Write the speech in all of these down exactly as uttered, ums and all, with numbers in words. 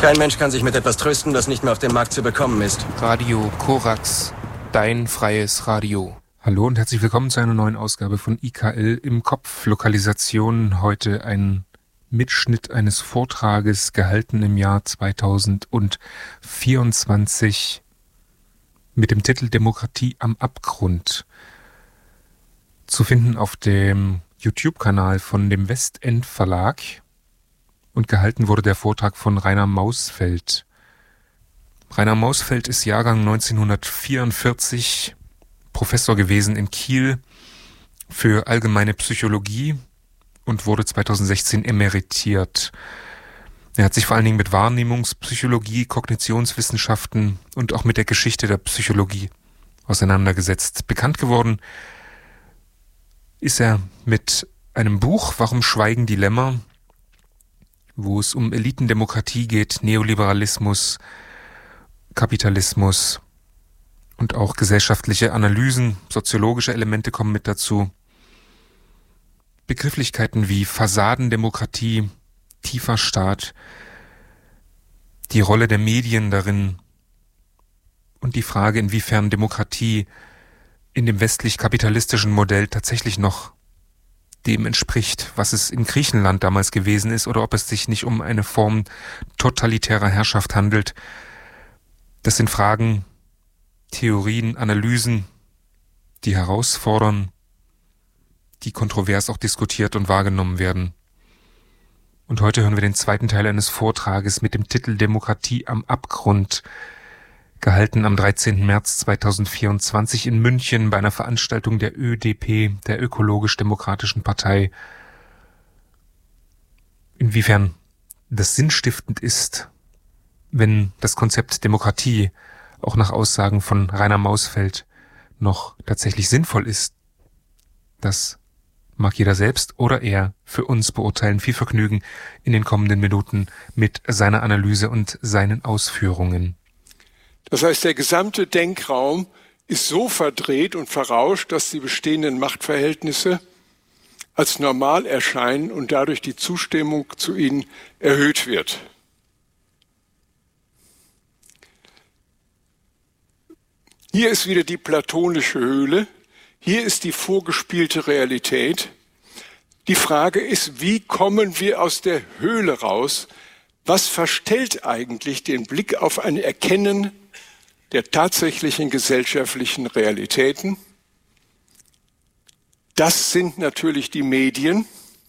Kein Mensch kann sich mit etwas trösten, das nicht mehr auf dem Markt zu bekommen ist. Radio Korax, dein freies Radio. Hallo und herzlich willkommen zu einer neuen Ausgabe von I K L im Kopf. Lokalisation, heute ein Mitschnitt eines Vortrages, gehalten im Jahr zweitausendvierundzwanzig mit dem Titel Demokratie am Abgrund. Zu finden auf dem YouTube-Kanal von dem Westend Verlag. Und gehalten wurde der Vortrag von Rainer Mausfeld. Rainer Mausfeld ist Jahrgang neunzehnhundertvierundvierzig, Professor gewesen in Kiel für allgemeine Psychologie und wurde zweitausendsechzehn emeritiert. Er hat sich vor allen Dingen mit Wahrnehmungspsychologie, Kognitionswissenschaften und auch mit der Geschichte der Psychologie auseinandergesetzt. Bekannt geworden ist er mit einem Buch, Warum schweigen die Lämmer?, wo es um Elitendemokratie geht, Neoliberalismus, Kapitalismus und auch gesellschaftliche Analysen, soziologische Elemente kommen mit dazu. Begrifflichkeiten wie Fassadendemokratie, tiefer Staat, die Rolle der Medien darin und die Frage, inwiefern Demokratie in dem westlich-kapitalistischen Modell tatsächlich noch dem entspricht, was es in Griechenland damals gewesen ist, oder ob es sich nicht um eine Form totalitärer Herrschaft handelt. Das sind Fragen, Theorien, Analysen, die herausfordern, die kontrovers auch diskutiert und wahrgenommen werden. Und heute hören wir den zweiten Teil eines Vortrages mit dem Titel Demokratie am Abgrund, gehalten am dreizehnten März zweitausendvierundzwanzig in München bei einer Veranstaltung der Ö D P, der Ökologisch-Demokratischen Partei. Inwiefern das sinnstiftend ist, wenn das Konzept Demokratie auch nach Aussagen von Rainer Mausfeld noch tatsächlich sinnvoll ist, das mag jeder selbst oder er für uns beurteilen. Viel Vergnügen in den kommenden Minuten mit seiner Analyse und seinen Ausführungen. Das heißt, der gesamte Denkraum ist so verdreht und verrauscht, dass die bestehenden Machtverhältnisse als normal erscheinen und dadurch die Zustimmung zu ihnen erhöht wird. Hier ist wieder die platonische Höhle, hier ist die vorgespielte Realität. Die Frage ist, wie kommen wir aus der Höhle raus? Was verstellt eigentlich den Blick auf ein Erkennen der tatsächlichen gesellschaftlichen Realitäten? Das sind natürlich die Medien,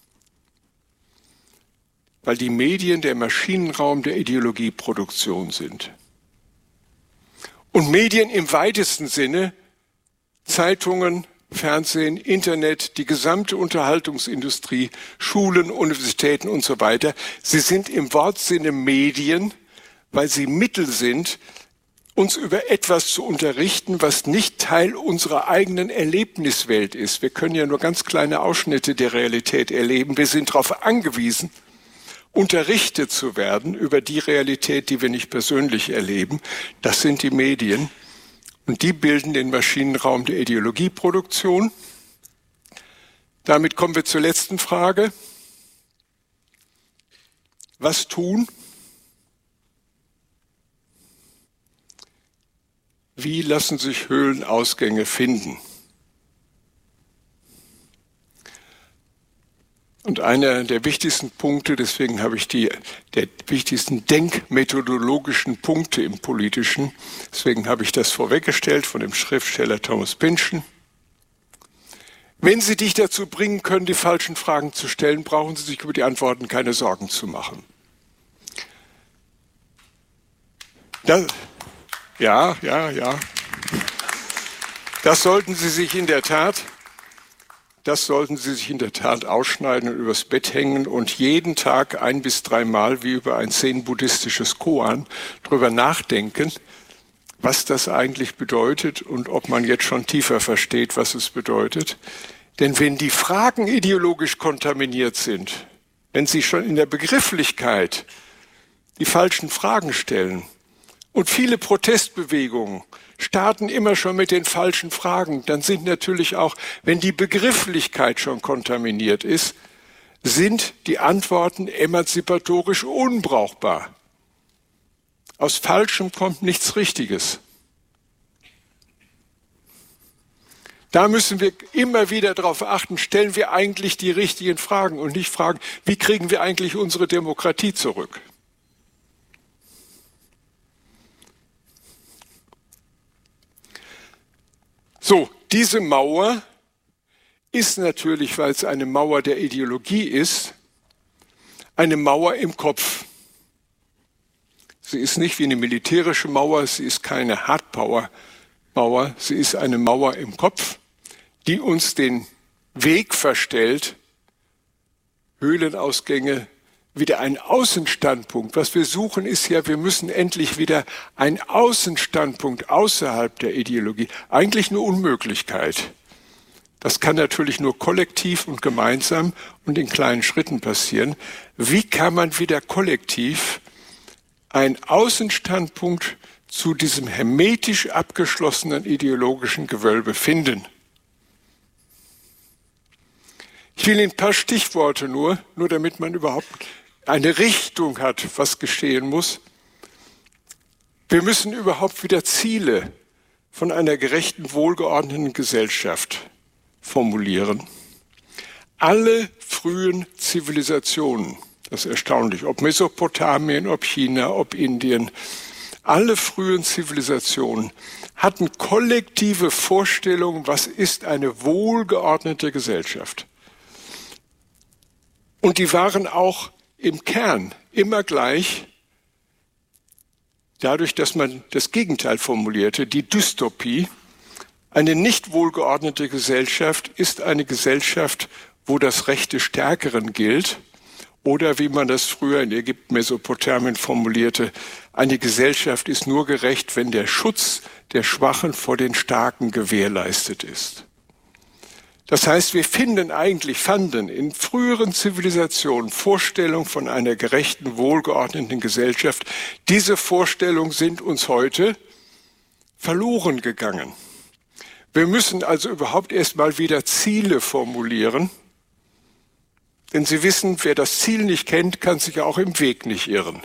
weil die Medien der Maschinenraum der Ideologieproduktion sind. Und Medien im weitesten Sinne, Zeitungen, Fernsehen, Internet, die gesamte Unterhaltungsindustrie, Schulen, Universitäten und so weiter, sie sind im Wortsinne Medien, weil sie Mittel sind, uns über etwas zu unterrichten, was nicht Teil unserer eigenen Erlebniswelt ist. Wir können ja nur ganz kleine Ausschnitte der Realität erleben. Wir sind darauf angewiesen, unterrichtet zu werden über die Realität, die wir nicht persönlich erleben. Das sind die Medien. Und die bilden den Maschinenraum der Ideologieproduktion. Damit kommen wir zur letzten Frage. Was tun? Wie lassen sich Höhlenausgänge finden? Und einer der wichtigsten Punkte, deswegen habe ich die der wichtigsten denkmethodologischen Punkte im Politischen, deswegen habe ich das vorweggestellt von dem Schriftsteller Thomas Pynchon. Wenn Sie dich dazu bringen können, die falschen Fragen zu stellen, brauchen Sie sich über die Antworten keine Sorgen zu machen. Das, ja, ja, ja. Das sollten Sie sich in der Tat, das sollten Sie sich in der Tat ausschneiden und übers Bett hängen und jeden Tag ein bis dreimal wie über ein zen-buddhistisches Koan drüber nachdenken, was das eigentlich bedeutet und ob man jetzt schon tiefer versteht, was es bedeutet. Denn wenn die Fragen ideologisch kontaminiert sind, wenn Sie schon in der Begrifflichkeit die falschen Fragen stellen, und viele Protestbewegungen starten immer schon mit den falschen Fragen, dann sind natürlich auch, wenn die Begrifflichkeit schon kontaminiert ist, sind die Antworten emanzipatorisch unbrauchbar. Aus Falschem kommt nichts Richtiges. Da müssen wir immer wieder darauf achten, stellen wir eigentlich die richtigen Fragen und nicht fragen, wie kriegen wir eigentlich unsere Demokratie zurück? So, diese Mauer ist natürlich, weil es eine Mauer der Ideologie ist, eine Mauer im Kopf. Sie ist nicht wie eine militärische Mauer, sie ist keine Hardpower-Mauer, sie ist eine Mauer im Kopf, die uns den Weg verstellt, Höhlenausgänge, wieder ein Außenstandpunkt. Was wir suchen, ist ja, wir müssen endlich wieder einen Außenstandpunkt außerhalb der Ideologie. Eigentlich eine Unmöglichkeit. Das kann natürlich nur kollektiv und gemeinsam und in kleinen Schritten passieren. Wie kann man wieder kollektiv einen Außenstandpunkt zu diesem hermetisch abgeschlossenen ideologischen Gewölbe finden? Ich will Ihnen ein paar Stichworte nur, nur damit man überhaupt eine Richtung hat, was geschehen muss. Wir müssen überhaupt wieder Ziele von einer gerechten, wohlgeordneten Gesellschaft formulieren. Alle frühen Zivilisationen, das ist erstaunlich, ob Mesopotamien, ob China, ob Indien, alle frühen Zivilisationen hatten kollektive Vorstellungen, was ist eine wohlgeordnete Gesellschaft. Und die waren auch im Kern immer gleich, dadurch, dass man das Gegenteil formulierte, die Dystopie. Eine nicht wohlgeordnete Gesellschaft ist eine Gesellschaft, wo das Recht des Stärkeren gilt. Oder wie man das früher in Ägypten, Mesopotamien formulierte, eine Gesellschaft ist nur gerecht, wenn der Schutz der Schwachen vor den Starken gewährleistet ist. Das heißt, wir finden eigentlich, fanden in früheren Zivilisationen Vorstellungen von einer gerechten, wohlgeordneten Gesellschaft. Diese Vorstellungen sind uns heute verloren gegangen. Wir müssen also überhaupt erst mal wieder Ziele formulieren. Denn Sie wissen, wer das Ziel nicht kennt, kann sich auch im Weg nicht irren.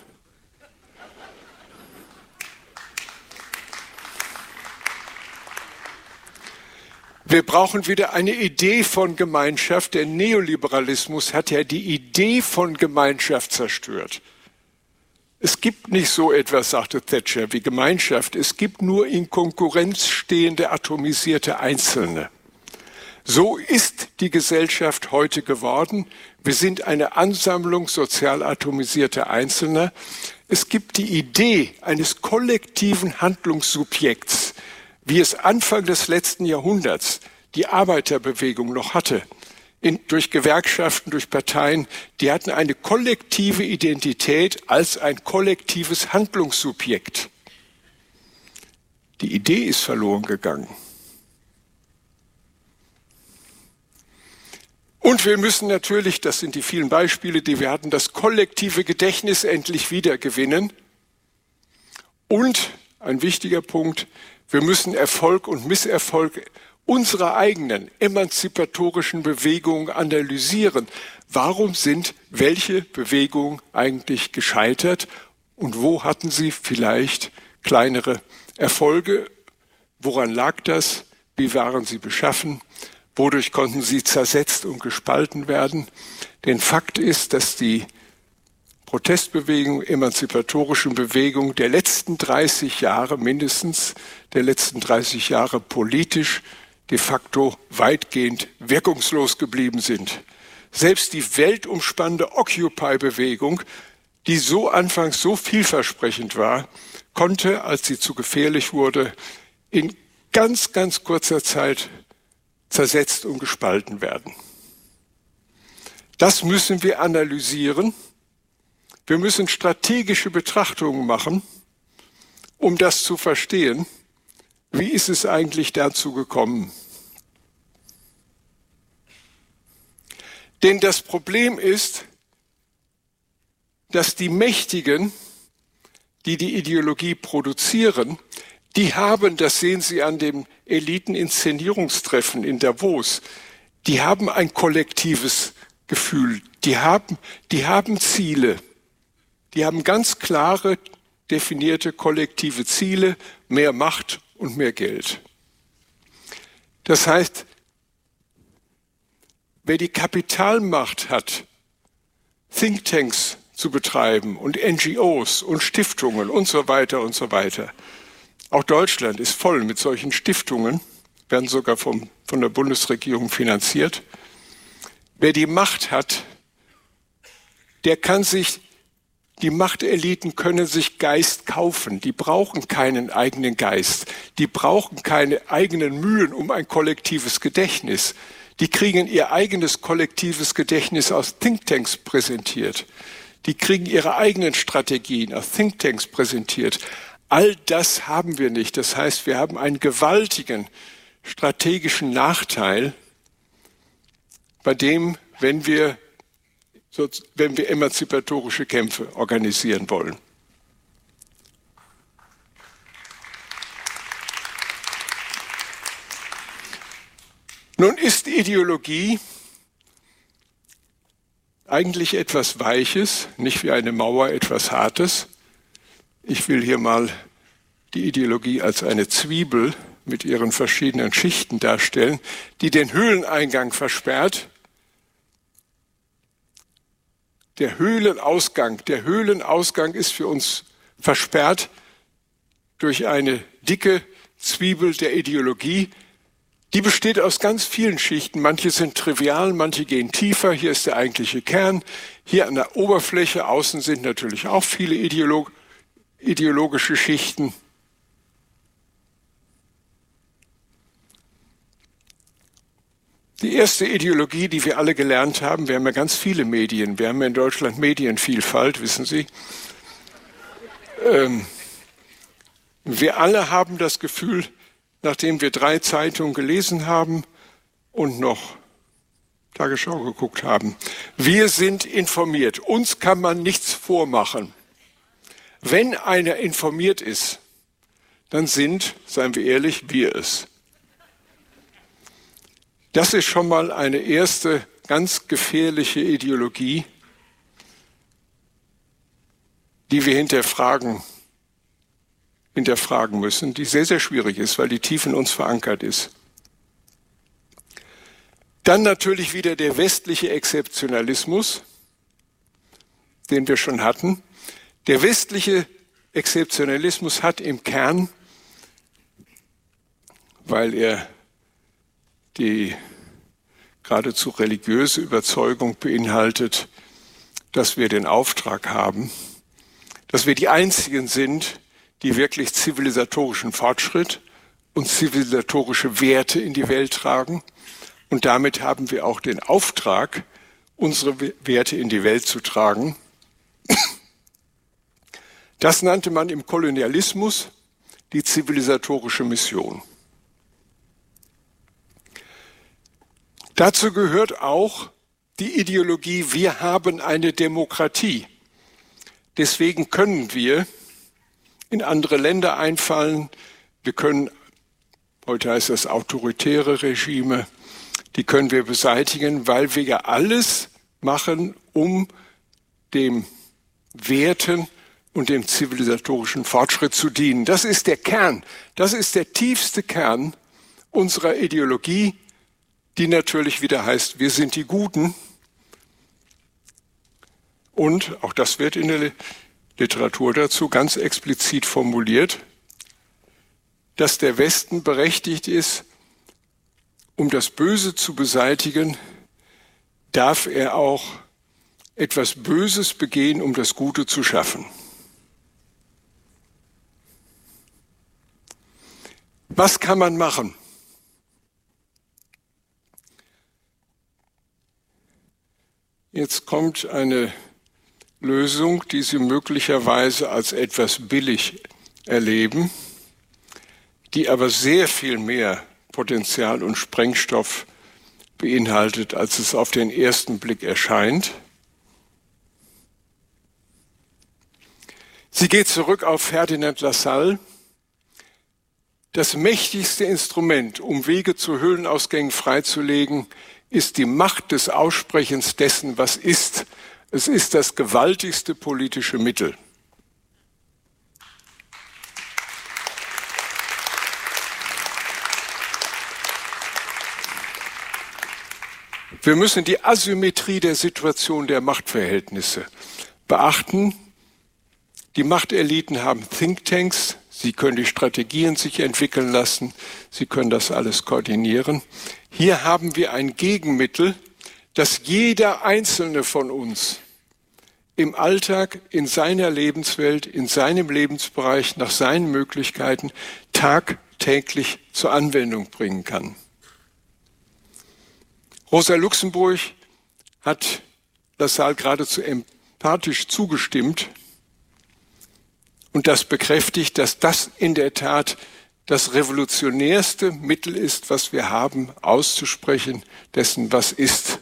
Wir brauchen wieder eine Idee von Gemeinschaft. Der Neoliberalismus hat ja die Idee von Gemeinschaft zerstört. Es gibt nicht so etwas, sagte Thatcher, wie Gemeinschaft. Es gibt nur in Konkurrenz stehende, atomisierte Einzelne. So ist die Gesellschaft heute geworden. Wir sind eine Ansammlung sozial atomisierter Einzelner. Es gibt die Idee eines kollektiven Handlungssubjekts, wie es Anfang des letzten Jahrhunderts die Arbeiterbewegung noch hatte, in, durch Gewerkschaften, durch Parteien, die hatten eine kollektive Identität als ein kollektives Handlungssubjekt. Die Idee ist verloren gegangen. Und wir müssen natürlich, das sind die vielen Beispiele, die wir hatten, das kollektive Gedächtnis endlich wiedergewinnen. Und ein wichtiger Punkt, wir müssen Erfolg und Misserfolg unserer eigenen emanzipatorischen Bewegungen analysieren. Warum sind welche Bewegungen eigentlich gescheitert und wo hatten sie vielleicht kleinere Erfolge? Woran lag das? Wie waren sie beschaffen? Wodurch konnten sie zersetzt und gespalten werden? Denn Fakt ist, dass die Protestbewegung, emanzipatorischen Bewegung der letzten dreißig Jahre, mindestens der letzten dreißig Jahre politisch de facto weitgehend wirkungslos geblieben sind. Selbst die weltumspannende Occupy-Bewegung, die so anfangs so vielversprechend war, konnte, als sie zu gefährlich wurde, in ganz, ganz kurzer Zeit zersetzt und gespalten werden. Das müssen wir analysieren. Wir müssen strategische Betrachtungen machen, um das zu verstehen. Wie ist es eigentlich dazu gekommen? Denn das Problem ist, dass die Mächtigen, die die Ideologie produzieren, die haben, das sehen Sie an dem Eliteninszenierungstreffen in Davos, die haben ein kollektives Gefühl, die haben, die haben Ziele, die haben ganz klare definierte kollektive Ziele, mehr Macht und mehr Geld. Das heißt, wer die Kapitalmacht hat, Thinktanks zu betreiben und N G Os und Stiftungen und so weiter und so weiter. Auch Deutschland ist voll mit solchen Stiftungen, werden sogar vom, von der Bundesregierung finanziert. Wer die Macht hat, der kann sich, die Machteliten können sich Geist kaufen. Die brauchen keinen eigenen Geist. Die brauchen keine eigenen Mühen um ein kollektives Gedächtnis. Die kriegen ihr eigenes kollektives Gedächtnis aus Thinktanks präsentiert. Die kriegen ihre eigenen Strategien aus Thinktanks präsentiert. All das haben wir nicht. Das heißt, wir haben einen gewaltigen strategischen Nachteil, bei dem, wenn wir, wenn wir emanzipatorische Kämpfe organisieren wollen. Nun ist Ideologie eigentlich etwas Weiches, nicht wie eine Mauer etwas Hartes. Ich will hier mal die Ideologie als eine Zwiebel mit ihren verschiedenen Schichten darstellen, die den Höhleneingang versperrt. Der Höhlenausgang, der Höhlenausgang ist für uns versperrt durch eine dicke Zwiebel der Ideologie. Die besteht aus ganz vielen Schichten. Manche sind trivial, manche gehen tiefer. Hier ist der eigentliche Kern. Hier an der Oberfläche außen sind natürlich auch viele Ideolog- ideologische Schichten. Die erste Ideologie, die wir alle gelernt haben, wir haben ja ganz viele Medien. Wir haben ja in Deutschland Medienvielfalt, wissen Sie. Ähm, wir alle haben das Gefühl, nachdem wir drei Zeitungen gelesen haben und noch Tagesschau geguckt haben. Wir sind informiert. Uns kann man nichts vormachen. Wenn einer informiert ist, dann sind, seien wir ehrlich, wir es. Das ist schon mal eine erste ganz gefährliche Ideologie, die wir hinterfragen hinterfragen müssen, die sehr, sehr schwierig ist, weil die tief in uns verankert ist. Dann natürlich wieder der westliche Exzeptionalismus, den wir schon hatten. Der westliche Exzeptionalismus hat im Kern, weil er die geradezu religiöse Überzeugung beinhaltet, dass wir den Auftrag haben, dass wir die Einzigen sind, die wirklich zivilisatorischen Fortschritt und zivilisatorische Werte in die Welt tragen. Und damit haben wir auch den Auftrag, unsere Werte in die Welt zu tragen. Das nannte man im Kolonialismus die zivilisatorische Mission. Dazu gehört auch die Ideologie, wir haben eine Demokratie. Deswegen können wir in andere Länder einfallen. Wir können, heute heißt das autoritäre Regime, die können wir beseitigen, weil wir ja alles machen, um dem Werten und dem zivilisatorischen Fortschritt zu dienen. Das ist der Kern, das ist der tiefste Kern unserer Ideologie, die natürlich wieder heißt, wir sind die Guten. Und auch das wird in der Literatur dazu ganz explizit formuliert, dass der Westen berechtigt ist, um das Böse zu beseitigen, darf er auch etwas Böses begehen, um das Gute zu schaffen. Was kann man machen? Jetzt kommt eine Lösung, die Sie möglicherweise als etwas billig erleben, die aber sehr viel mehr Potenzial und Sprengstoff beinhaltet, als es auf den ersten Blick erscheint. Sie geht zurück auf Ferdinand Lassalle. Das mächtigste Instrument, um Wege zu Höhlenausgängen freizulegen, ist die Macht des Aussprechens dessen, was ist. Es ist das gewaltigste politische Mittel. Wir müssen die Asymmetrie der Situation der Machtverhältnisse beachten. Die Machteliten haben Thinktanks, sie können die Strategien sich entwickeln lassen, sie können das alles koordinieren. Hier haben wir ein Gegenmittel, das jeder Einzelne von uns im Alltag, in seiner Lebenswelt, in seinem Lebensbereich, nach seinen Möglichkeiten tagtäglich zur Anwendung bringen kann. Rosa Luxemburg hat Lassalle geradezu empathisch zugestimmt und das bekräftigt, dass das in der Tat das revolutionärste Mittel ist, was wir haben, auszusprechen dessen, was ist.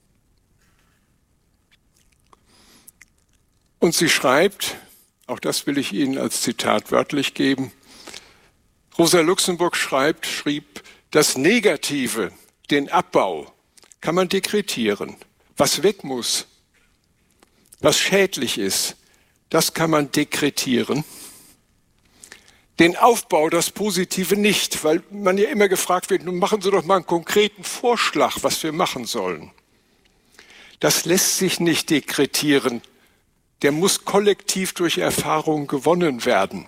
Und sie schreibt, auch das will ich Ihnen als Zitat wörtlich geben, Rosa Luxemburg schreibt, schrieb, das Negative, den Abbau, kann man dekretieren. Was weg muss, was schädlich ist, das kann man dekretieren. Den Aufbau, das Positive nicht, weil man ja immer gefragt wird, nun machen Sie doch mal einen konkreten Vorschlag, was wir machen sollen. Das lässt sich nicht dekretieren. Der muss kollektiv durch Erfahrung gewonnen werden.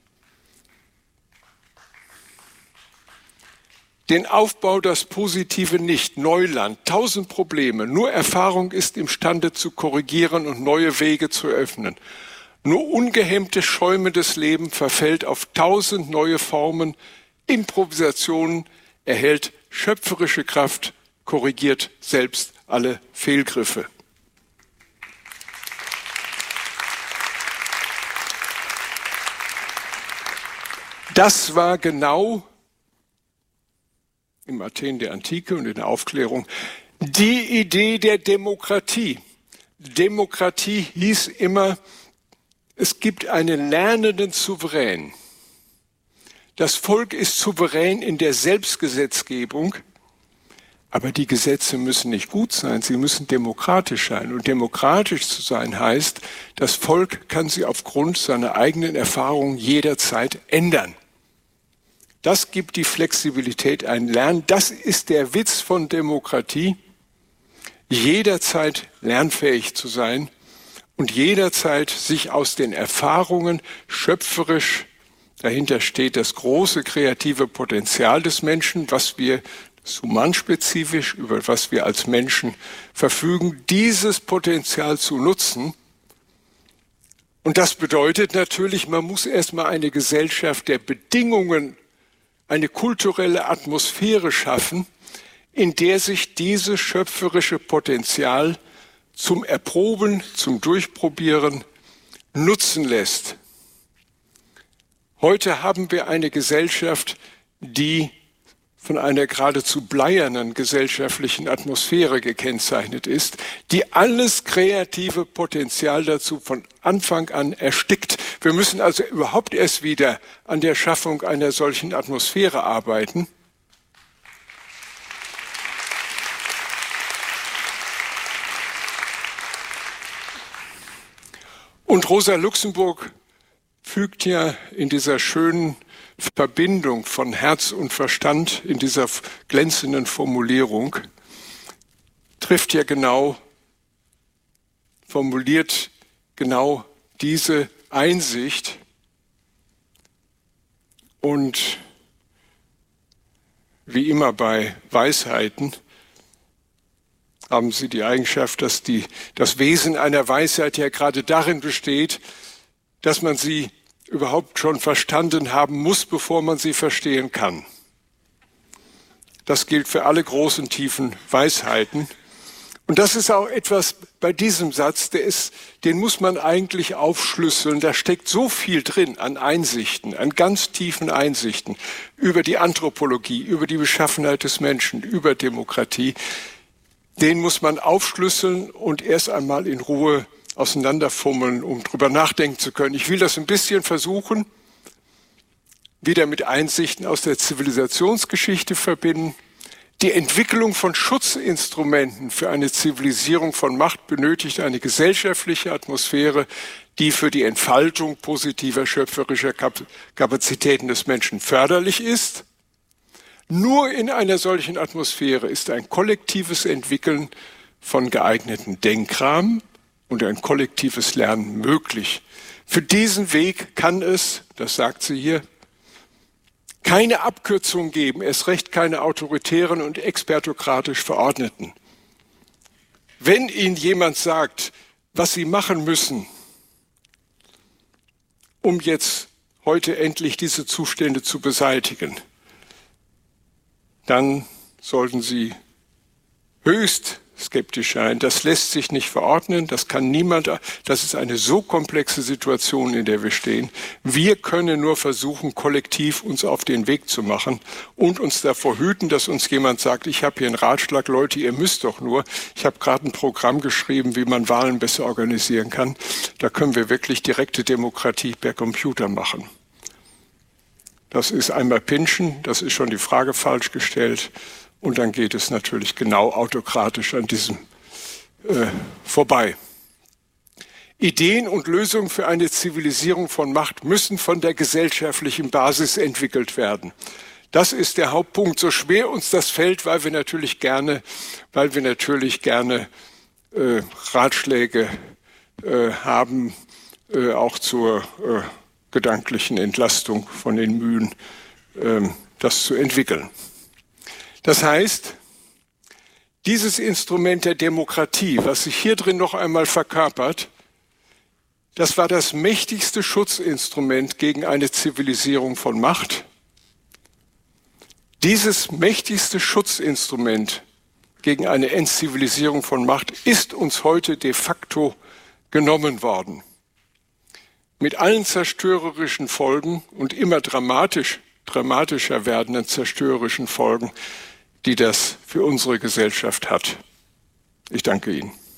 Den Aufbau, das Positive nicht, Neuland, tausend Probleme. Nur Erfahrung ist imstande zu korrigieren und neue Wege zu öffnen. Nur ungehemmtes, schäumendes Leben verfällt auf tausend neue Formen. Improvisationen erhält schöpferische Kraft, korrigiert selbst alle Fehlgriffe. Das war genau im Athen der Antike und in der Aufklärung die Idee der Demokratie. Demokratie hieß immer, es gibt einen lernenden Souverän. Das Volk ist souverän in der Selbstgesetzgebung, aber die Gesetze müssen nicht gut sein, sie müssen demokratisch sein. Und demokratisch zu sein heißt, das Volk kann sie aufgrund seiner eigenen Erfahrungen jederzeit ändern. Das gibt die Flexibilität, ein Lernen. Das ist der Witz von Demokratie, jederzeit lernfähig zu sein und jederzeit sich aus den Erfahrungen schöpferisch, dahinter steht das große kreative Potenzial des Menschen, was wir, das humanspezifisch, über was wir als Menschen verfügen, dieses Potenzial zu nutzen. Und das bedeutet natürlich, man muss erstmal eine Gesellschaft der Bedingungen, eine kulturelle Atmosphäre schaffen, in der sich dieses schöpferische Potenzial zum Erproben, zum Durchprobieren nutzen lässt. Heute haben wir eine Gesellschaft, die von einer geradezu bleiernen gesellschaftlichen Atmosphäre gekennzeichnet ist, die alles kreative Potenzial dazu von Anfang an erstickt. Wir müssen also überhaupt erst wieder an der Schaffung einer solchen Atmosphäre arbeiten. Und Rosa Luxemburg fügt ja in dieser schönen Verbindung von Herz und Verstand, in dieser glänzenden Formulierung, trifft ja genau, formuliert genau diese Einsicht. Und wie immer bei Weisheiten haben sie die Eigenschaft, dass die, das Wesen einer Weisheit ja gerade darin besteht, dass man sie überhaupt schon verstanden haben muss, bevor man sie verstehen kann. Das gilt für alle großen, tiefen Weisheiten. Und das ist auch etwas bei diesem Satz, der ist, den muss man eigentlich aufschlüsseln. Da steckt so viel drin an Einsichten, an ganz tiefen Einsichten über die Anthropologie, über die Beschaffenheit des Menschen, über Demokratie. Den muss man aufschlüsseln und erst einmal in Ruhe auseinanderfummeln, um drüber nachdenken zu können. Ich will das ein bisschen versuchen, wieder mit Einsichten aus der Zivilisationsgeschichte verbinden. Die Entwicklung von Schutzinstrumenten für eine Zivilisierung von Macht benötigt eine gesellschaftliche Atmosphäre, die für die Entfaltung positiver schöpferischer Kapazitäten des Menschen förderlich ist. Nur in einer solchen Atmosphäre ist ein kollektives Entwickeln von geeigneten Denkrahmen und ein kollektives Lernen möglich. Für diesen Weg kann es, das sagt sie hier, keine Abkürzung geben, erst recht keine autoritären und expertokratisch Verordneten. Wenn Ihnen jemand sagt, was Sie machen müssen, um jetzt heute endlich diese Zustände zu beseitigen, dann sollten Sie höchst skeptisch sein. Das lässt sich nicht verordnen, das kann niemand, das ist eine so komplexe Situation, in der wir stehen. Wir können nur versuchen, kollektiv uns auf den Weg zu machen und uns davor hüten, dass uns jemand sagt, ich habe hier einen Ratschlag, Leute, ihr müsst doch nur. Ich habe gerade ein Programm geschrieben, wie man Wahlen besser organisieren kann. Da können wir wirklich direkte Demokratie per Computer machen. Das ist einmal Pinschen, das ist schon die Frage falsch gestellt. Und dann geht es natürlich genau autokratisch an diesem äh, vorbei. Ideen und Lösungen für eine Zivilisierung von Macht müssen von der gesellschaftlichen Basis entwickelt werden. Das ist der Hauptpunkt. So schwer uns das fällt, weil wir natürlich gerne, weil wir natürlich gerne äh, Ratschläge äh, haben, äh, auch zur äh, gedanklichen Entlastung von den Mühen, äh, das zu entwickeln. Das heißt, dieses Instrument der Demokratie, was sich hier drin noch einmal verkörpert, das war das mächtigste Schutzinstrument gegen eine Zivilisierung von Macht. Dieses mächtigste Schutzinstrument gegen eine Entzivilisierung von Macht ist uns heute de facto genommen worden. Mit allen zerstörerischen Folgen und immer dramatisch, dramatischer werdenden zerstörerischen Folgen, die das für unsere Gesellschaft hat. Ich danke Ihnen.